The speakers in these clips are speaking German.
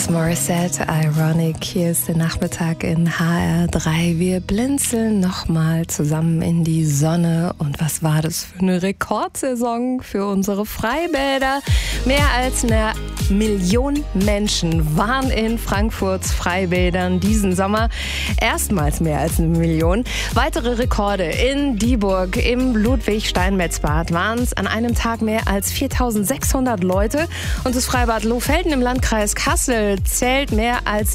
Alanis Morissette, Ironic. Hier ist der Nachmittag in HR3. Wir blinzeln nochmal zusammen in die Sonne. Und was war das für eine Rekordsaison für unsere Freibäder? Mehr als 1 Million Menschen waren in Frankfurts Freibädern diesen Sommer. Erstmals mehr als 1 Million. Weitere Rekorde in Dieburg, im Ludwig-Steinmetz-Bad waren es an einem Tag mehr als 4.600 Leute. Und das Freibad Lohfelden im Landkreis Kassel zählt mehr als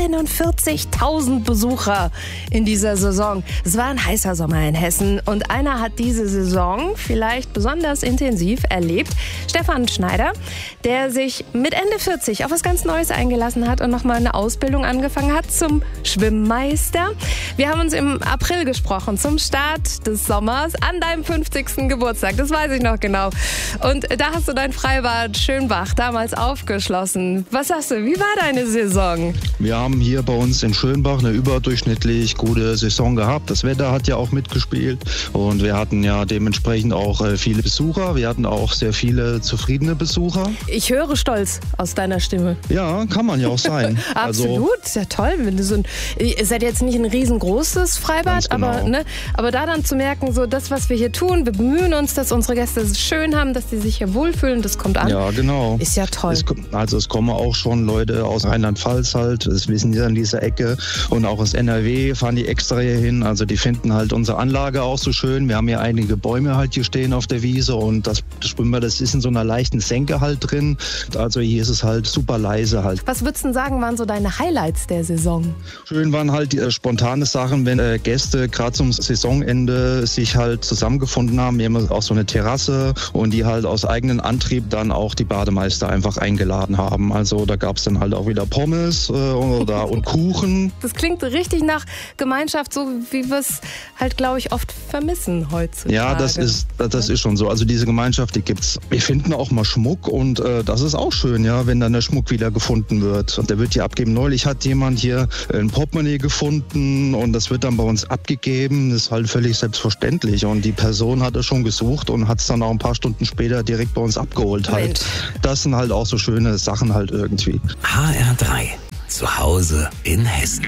47.000 Besucher in dieser Saison. Es war ein heißer Sommer in Hessen und einer hat diese Saison vielleicht besonders intensiv erlebt. Stefan Schneider, der sich mit Ende 40 auf was ganz Neues eingelassen hat und nochmal eine Ausbildung angefangen hat zum Schwimmmeister. Wir haben uns im April gesprochen, zum Start des Sommers, an deinem 50. Geburtstag. Das weiß ich noch genau. Und da hast du dein Freibad Schönbach damals aufgeschlossen. Was sagst du, wie war deine Saison? Wir haben hier bei uns in Schönbach eine überdurchschnittlich gute Saison gehabt. Das Wetter hat ja auch mitgespielt und wir hatten ja dementsprechend auch viele Besucher. Wir hatten auch sehr viele zufriedene Besucher. Ich höre Stolz aus deiner Stimme. Ja, kann man ja auch sein. Absolut, ist ja toll. Wenn du ihr seid jetzt nicht ein riesengroßes Freibad, genau. aber da dann zu merken, so das, was wir hier tun, wir bemühen uns, dass unsere Gäste es schön haben, dass sie sich hier wohlfühlen, das kommt an. Ja, genau. Ist ja toll. Es kommen auch schon Leute aus Rheinland-Pfalz halt, das wissen die an dieser Ecke, und auch aus NRW fahren die extra hier hin. Also die finden halt unsere Anlage auch so schön. Wir haben hier einige Bäume halt hier stehen auf der Wiese und das Schwimmbad, das ist in so einer leichten Senke halt drin. Also hier ist es halt super leise halt. Was würdest du sagen, waren so deine Highlights der Saison? Schön waren halt die spontane Sachen, wenn Gäste gerade zum Saisonende sich halt zusammengefunden haben. Wir haben auch so eine Terrasse und die halt aus eigenem Antrieb dann auch die Bademeister einfach eingeladen haben. Also da gab es dann halt auch wieder Pommes und Kuchen. Das klingt richtig nach Gemeinschaft, so wie wir es halt, glaube ich, oft vermissen heutzutage. Ja, das ist schon so. Also diese Gemeinschaft, die gibt's. Wir finden auch mal Schmuck und das ist auch schön, ja, wenn dann der Schmuck wieder gefunden wird. Und der wird hier abgegeben. Neulich hat jemand hier ein Portemonnaie gefunden und das wird dann bei uns abgegeben. Das ist halt völlig selbstverständlich. Und die Person hat es schon gesucht und hat es dann auch ein paar Stunden später direkt bei uns abgeholt halt. Mensch. Das sind halt auch so schöne Sachen halt irgendwie. HR3, zu Hause in Hessen.